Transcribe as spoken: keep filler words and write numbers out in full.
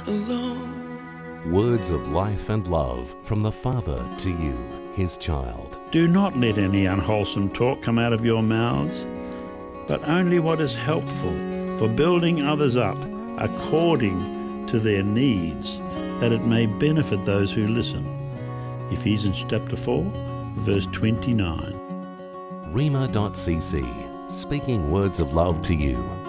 alone. Words of life and love from the Father to you, his child. Do not let any unwholesome talk come out of your mouths, but only what is helpful for building others up according to their needs, that it may benefit those who listen. Ephesians chapter four, verse twenty-nine. Rhema dot c c, speaking words of love to you.